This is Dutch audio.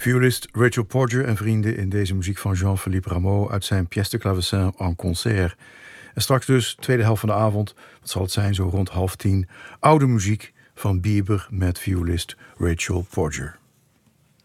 Violist Rachel Porger en vrienden in deze muziek van Jean-Philippe Rameau uit zijn pièce de clavecin en concert. En straks dus, tweede helft van de avond, wat zal het zijn, zo rond 9:30, oude muziek van Bieber met violist Rachel Porger.